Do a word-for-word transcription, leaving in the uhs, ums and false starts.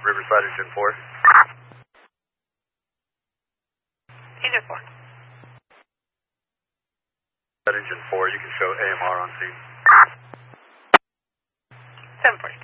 Riverside Engine four. Engine four. Engine four, you can show A M R on scene. seven forty.